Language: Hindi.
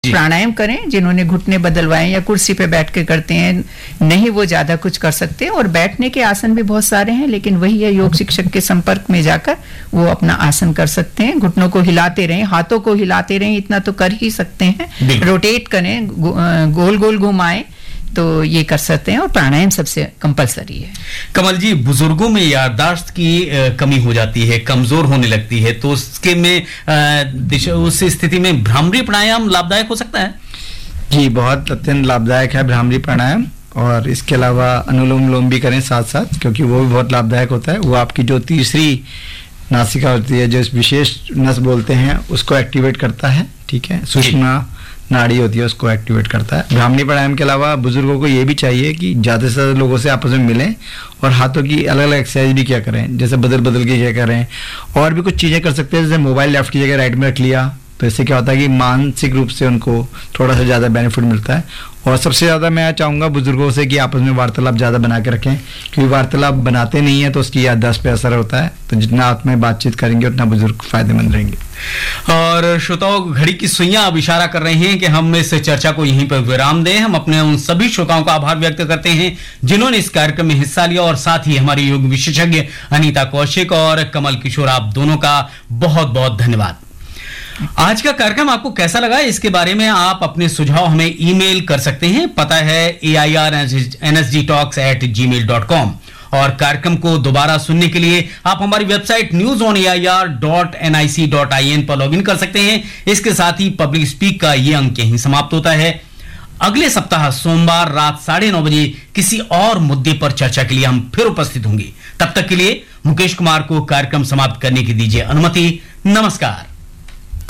प्राणायाम करें। जिन्होंने घुटने बदलवाए या कुर्सी पे बैठ के करते हैं, नहीं वो ज्यादा कुछ कर सकते। और बैठने के आसन भी बहुत सारे हैं, लेकिन वही है, योग शिक्षक के संपर्क में जाकर वो अपना आसन कर सकते हैं। घुटनों को हिलाते रहें, हाथों को हिलाते रहें, इतना तो कर ही सकते हैं। रोटेट करें, गोल गोल घुमाएं, तो ये कर सकते हैं। और प्राणायाम सबसे कंपलसरी है। कमल जी, बुजुर्गों में याददाश्त की कमी हो जाती है, कमजोर होने लगती है, तो उसके में उस स्थिति में भ्रामरी प्राणायाम लाभदायक हो सकता है? जी, बहुत अत्यंत लाभदायक है भ्रामरी प्राणायाम। और इसके अलावा अनुलोम विलोम भी करें साथ साथ, क्योंकि वो भी बहुत लाभदायक होता है। वो आपकी जो तीसरी नासिका होती है, जो इस विशेष नस बोलते हैं, उसको एक्टिवेट करता है। ठीक है, सुषुम्ना नाड़ी होती है, उसको एक्टिवेट करता है। भ्रामरी प्राणायाम के अलावा बुजुर्गों को ये भी चाहिए कि ज़्यादा से ज़्यादा लोगों से आपस में मिलें और हाथों की अलग अलग एक्सरसाइज भी क्या करें, जैसे बदल बदल के क्या करें। और भी कुछ चीज़ें कर सकते हैं, जैसे मोबाइल लेफ्ट की जगह राइट में रख लिया, तो इससे क्या होता है कि मानसिक रूप से उनको थोड़ा सा ज़्यादा बेनिफिट मिलता है। और सबसे ज़्यादा मैं चाहूँगा बुजुर्गों से कि आपस में वार्तालाप ज़्यादा बना के रखें, क्योंकि वार्तालाप बनाते नहीं है तो उसकी याददाश्त पे असर होता है। तो जितना आप में बातचीत करेंगे उतना बुजुर्ग फायदेमंद रहेंगे। और श्रोताओं, घड़ी की सुइयां अब इशारा कर रही हैं कि हम इस चर्चा को यहीं पर विराम दें। हम अपने उन सभी श्रोताओं का आभार व्यक्त करते हैं जिन्होंने इस कार्यक्रम में हिस्सा लिया, और साथ ही हमारी योग विशेषज्ञ अनीता कौशिक और कमल किशोर, आप दोनों का बहुत बहुत धन्यवाद। आज का कार्यक्रम आपको कैसा लगा, इसके बारे में आप अपने सुझाव हमें ईमेल कर सकते हैं। पता है airnsgtalks@gmail.com। और कार्यक्रम को दोबारा सुनने के लिए आप हमारी वेबसाइट newsonair.nic.in पर लॉगिन कर सकते हैं। इसके साथ ही पब्लिक स्पीक का ये अंक यहीं समाप्त होता है। अगले सप्ताह सोमवार रात 9:30 बजे किसी और मुद्दे पर चर्चा के लिए हम फिर उपस्थित होंगे। तब तक के लिए मुकेश कुमार को कार्यक्रम समाप्त करने की दीजिए अनुमति। नमस्कार।